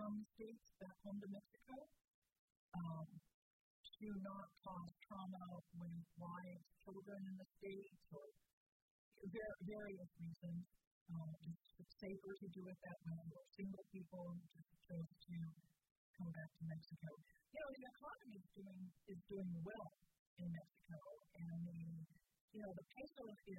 from the States back home to Mexico to not cause trauma with wives, children in the States, or various reasons. It's safer to do it that way, or single people just chose to come back to Mexico. The economy is doing well in Mexico, and the peso is